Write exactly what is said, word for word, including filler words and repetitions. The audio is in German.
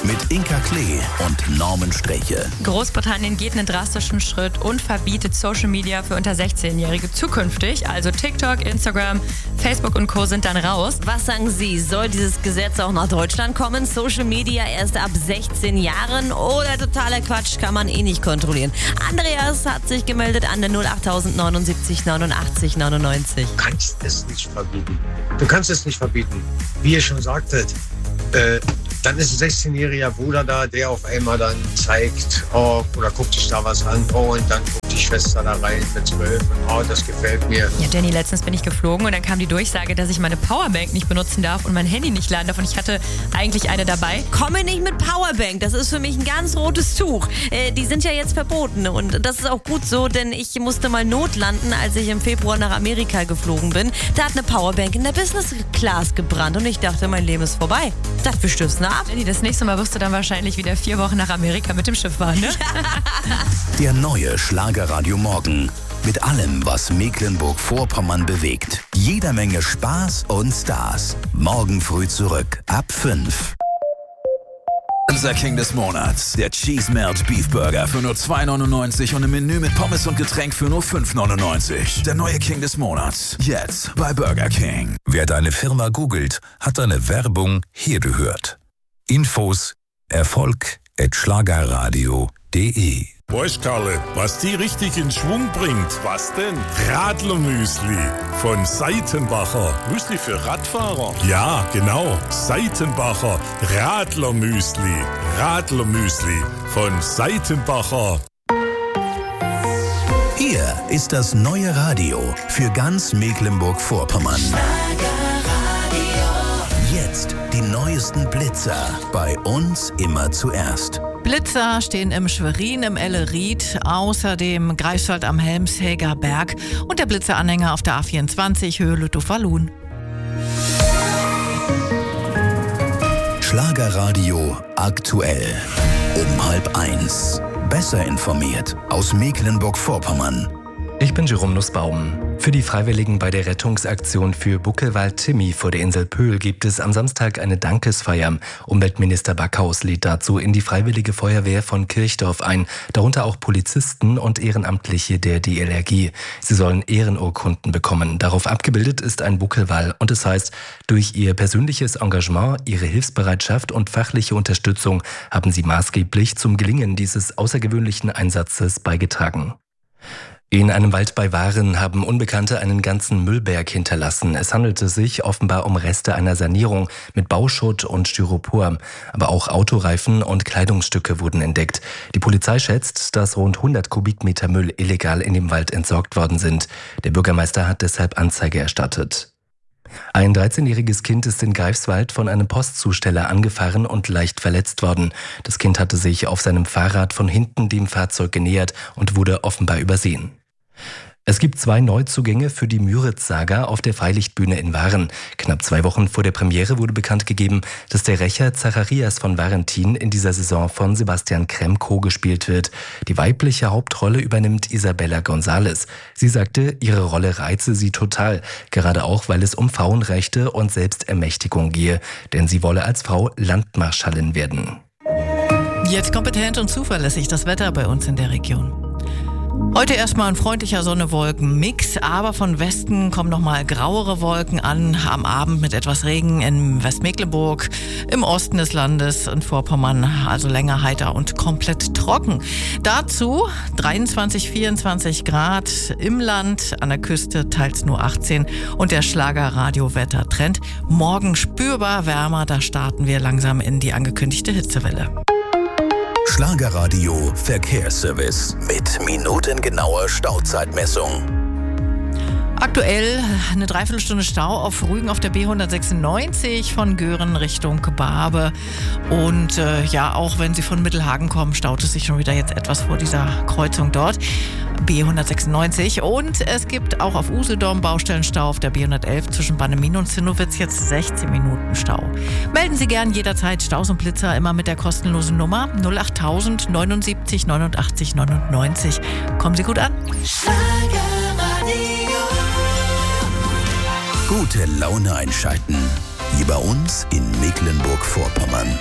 mit Inka Klee und Norman Streche. Großbritannien geht einen drastischen Schritt und verbietet Social Media für unter sechzehnjährige zukünftig. Also TikTok, Instagram, Facebook und Co. sind dann raus. Was sagen Sie? Soll dieses Gesetz auch nach Deutschland kommen? Social Media erst ab sechzehn Jahren oder totaler Quatsch, kann man eh nicht kontrollieren. Andreas hat sich gemeldet an der null acht neunundsiebzig neunundachtzig neunundneunzig. Du kannst es nicht verbieten. Du kannst es nicht verbieten. Wie ihr schon sagtet, äh, dann ist ein sechzehnjähriger Bruder da, der auf einmal dann zeigt, oh, oder guckt sich da was an, oh, und dann guckt die Schwester da rein mit zwölf, oh, das gefällt mir. Ja, Jenny, letztens bin ich geflogen und dann kam die Durchsage, dass ich meine Powerbank nicht benutzen darf und mein Handy nicht laden darf und ich hatte eigentlich eine dabei. Komme nicht mit Powerbank, das ist für mich ein ganz rotes Tuch. Äh, die sind ja jetzt verboten und das ist auch gut so, denn ich musste mal notlanden, als ich im Februar nach Amerika geflogen bin. Da hat eine Powerbank in der Business Class gebrannt und ich dachte, mein Leben ist vorbei. Dafür stürzt eine ab. Jenny, das nächste Mal wirst du dann wahrscheinlich wieder vier Wochen nach Amerika mit dem Schiff fahren, ne? Der neue Schlagerradio Morgen. Mit allem, was Mecklenburg-Vorpommern bewegt. Jeder Menge Spaß und Stars. Morgen früh zurück, ab fünf. Unser King des Monats, der Cheese Melt Beef Burger für nur zwei neunundneunzig und ein Menü mit Pommes und Getränk für nur fünf neunundneunzig. Der neue King des Monats, jetzt bei Burger King. Wer deine Firma googelt, hat deine Werbung hier gehört. Infos erfolg at schlagerradio punkt de. Weißt Karle, was die richtig in Schwung bringt? Was denn? Radlermüsli von Seitenbacher. Müsli für Radfahrer? Ja, genau. Seitenbacher Radlermüsli. Radlermüsli von Seitenbacher. Hier ist das neue Radio für ganz Mecklenburg-Vorpommern. Jetzt die neuesten Blitzer. Bei uns immer zuerst. Blitzer stehen im Schwerin, im Ellerried, außerdem Greifswald am Helmshäger Berg und der Blitzeranhänger auf der A vierundzwanzig Höhe Lüttow-Wallun. Schlagerradio aktuell. Um halb eins. Besser informiert aus Mecklenburg-Vorpommern. Ich bin Jerome Nussbaum. Für die Freiwilligen bei der Rettungsaktion für Buckelwald-Timmy vor der Insel Pöhl gibt es am Samstag eine Dankesfeier. Umweltminister Backhaus lädt dazu in die Freiwillige Feuerwehr von Kirchdorf ein, darunter auch Polizisten und Ehrenamtliche der D L R G. Sie sollen Ehrenurkunden bekommen. Darauf abgebildet ist ein Buckelwal und es heißt, durch ihr persönliches Engagement, ihre Hilfsbereitschaft und fachliche Unterstützung haben sie maßgeblich zum Gelingen dieses außergewöhnlichen Einsatzes beigetragen. In einem Wald bei Waren haben Unbekannte einen ganzen Müllberg hinterlassen. Es handelte sich offenbar um Reste einer Sanierung mit Bauschutt und Styropor. Aber auch Autoreifen und Kleidungsstücke wurden entdeckt. Die Polizei schätzt, dass rund hundert Kubikmeter Müll illegal in dem Wald entsorgt worden sind. Der Bürgermeister hat deshalb Anzeige erstattet. Ein dreizehnjähriges Kind ist in Greifswald von einem Postzusteller angefahren und leicht verletzt worden. Das Kind hatte sich auf seinem Fahrrad von hinten dem Fahrzeug genähert und wurde offenbar übersehen. Es gibt zwei Neuzugänge für die Müritz-Saga auf der Freilichtbühne in Waren. Knapp zwei Wochen vor der Premiere wurde bekannt gegeben, dass der Rächer Zacharias von Varentin in dieser Saison von Sebastian Kremko gespielt wird. Die weibliche Hauptrolle übernimmt Isabella González. Sie sagte, ihre Rolle reize sie total, gerade auch, weil es um Frauenrechte und Selbstermächtigung gehe, denn sie wolle als Frau Landmarschallin werden. Jetzt kompetent und zuverlässig das Wetter bei uns in der Region. Heute erstmal ein freundlicher Sonne-Wolken-Mix, aber von Westen kommen nochmal grauere Wolken an. Am Abend mit etwas Regen in Westmecklenburg, im Osten des Landes und Vorpommern, also länger heiter und komplett trocken. Dazu dreiundzwanzig, vierundzwanzig Grad im Land, an der Küste teils nur achtzehn und der Schlager-Radio-Wettertrend. Morgen spürbar wärmer, da starten wir langsam in die angekündigte Hitzewelle. Schlagerradio Verkehrsservice mit minutengenauer Stauzeitmessung. Aktuell eine Dreiviertelstunde Stau auf Rügen auf der B hundertsechsundneunzig von Göhren Richtung Barbe. Und äh, ja, auch wenn Sie von Mittelhagen kommen, staut es sich schon wieder jetzt etwas vor dieser Kreuzung dort. B hundertsechsundneunzig. Und es gibt auch auf Usedom Baustellenstau auf der B hundertelf zwischen Bannemin und Zinnowitz jetzt sechzehn Minuten Stau. Melden Sie gern jederzeit Staus und Blitzer immer mit der kostenlosen Nummer null acht tausend neunundsiebzig neunundachtzig neunundneunzig. Kommen Sie gut an. Gute Laune einschalten. Hier bei uns in Mecklenburg-Vorpommern.